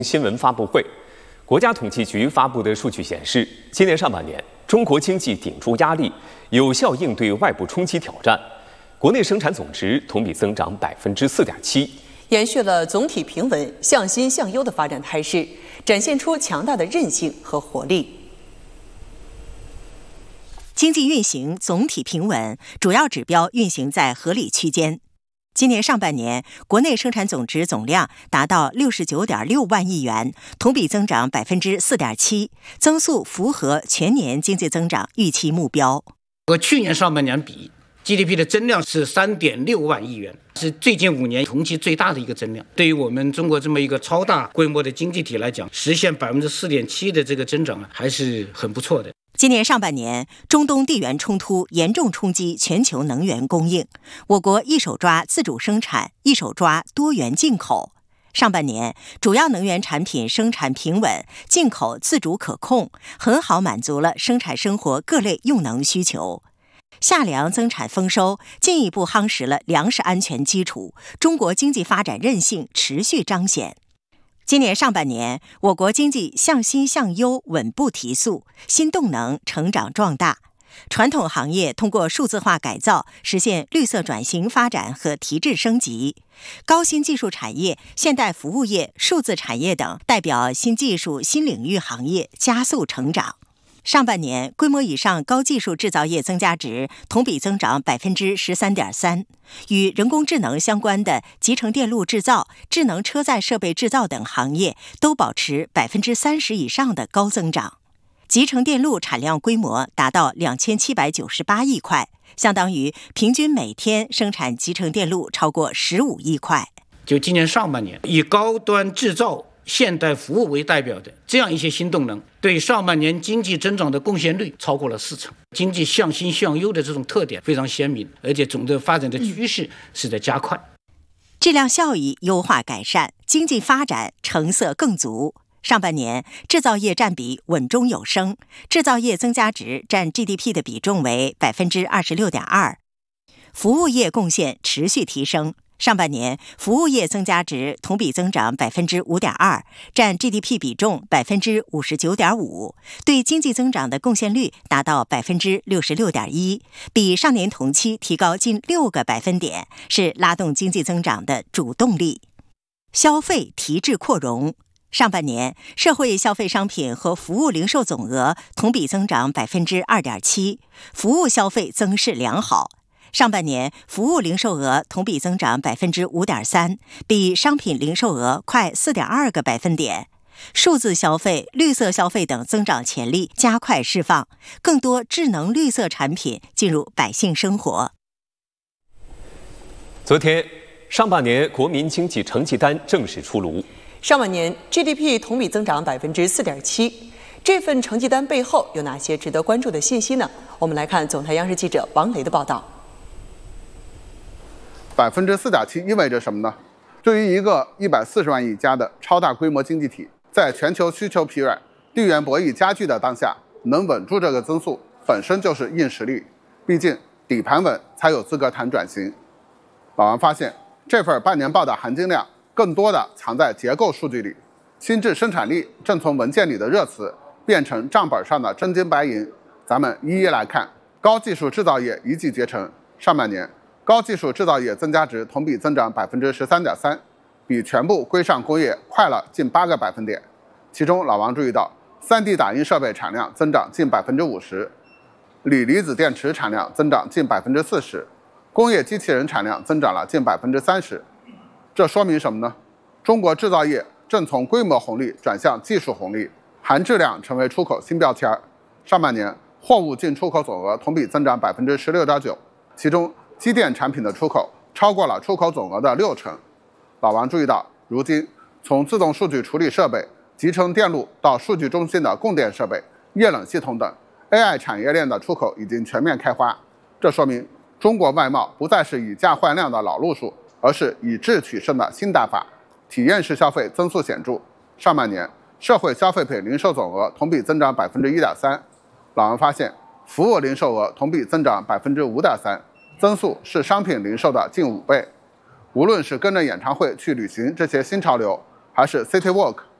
新闻发布会，国家统计局发布的数据显示，今年上半年，中国经济顶住压力，有效应对外部冲击挑战，国内生产总值同比增长4.7%， 延续了总体平稳、向新向优的发展态势，展现出强大的韧性和活力。 经济运行总体平稳，主要指标运行在合理区间。今年上半年，国内生产总值总量达到69.6万亿元，同比增长4.7%，增速符合全年经济增长预期目标。 和去年上半年比 ，GDP 的增量是3.6万亿元，是最近5年同期最大的一个增量。对于我们中国这么一个超大规模的经济体来讲，实现4.7%的这个增长还是很不错的。 今年上半年，中东地缘冲突严重冲击全球能源供应，我国一手抓自主生产，一手抓多元进口。上半年，主要能源产品生产平稳，进口自主可控，很好满足了生产生活各类用能需求。夏粮增产丰收，进一步夯实了粮食安全基础，中国经济发展韧性持续彰显。今年上半年，我国经济向新向优稳步提速，新动能成长壮大。传统行业通过数字化改造，实现绿色转型发展和提质升级。高新技术产业、现代服务业、数字产业等代表新技术新领域行业加速成长。上半年，规模以上高技术制造业增加值同比增长13.3%，与人工智能相关的集成电路制造、智能车载设备制造等行业都保持30%以上的高增长。集成电路产量规模达到2798亿块，相当于平均每天生产集成电路超过15亿块。 就今年上半年，以高端制造、现代服务为代表的这样一些新动能，对上半年经济增长的贡献率超过了40%，经济向新向优的这种特点非常鲜明，而且总的发展的趋势是在加快。 质量效益优化改善，经济发展成色更足。上半年，制造业占比稳中有升，制造业增加值占 GDP 的比重为26.2%，服务业贡献持续提升。上半年，服务业增加值同比增长5.2%，占 GDP 比重59.5%，对经济增长的贡献率达到66.1%，比上年同期提高近6个百分点，是拉动经济增长的主动力。消费提质扩容。上半年，社会消费商品和服务零售总额同比增长2.7%，服务消费增势良好。上半年，服务零售额同比增长5.3%，比商品零售额快4.2个百分点。数字消费、绿色消费等增长潜力加快释放，更多智能绿色产品进入百姓生活。 昨天，上半年国民经济成绩单正式出炉。 上半年 GDP 同比增长4.7%，这份成绩单背后有哪些值得关注的信息呢？我们来看总台央视记者王雷的报道。 4.7%意味着什么呢？对于一个140万亿加的超大规模经济体，在全球需求疲软、地缘博弈加剧的当下，能稳住这个增速，本身就是硬实力。毕竟底盘稳，才有资格谈转型。老王发现，这份半年报的含金量更多的藏在结构数据里，新质生产力正从文件里的热词变成账本上的真金白银。咱们一一来看。高技术制造业一骑绝尘，上半年高技术制造业增加值同比增长13.3%，比全部规上工业快了近8个百分点。其中老王注意到，3D 打印设备产量增长近50%，锂离子电池产量增长近40%，工业机器人产量增长了近30%。这说明什么呢？中国制造业正从规模红利转向技术红利，含质量成为出口新标签。上半年货物进出口总额同比增长16.9%，其中机电产品的出口超过了出口总额的60%。老王注意到，如今从自动数据处理设备、集成电路到数据中心的供电设备、液冷系统等 AI 产业链的出口已经全面开花。这说明中国外贸不再是以价换量的老路数，而是以质取胜的新打法，体验式消费增速显著。上半年社会消费品零售总额同比增长1.3%，老王发现服务零售额同比增长5.3%，增速是商品零售的近5倍。无论是跟着演唱会去旅行这些新潮流，还是 City Walk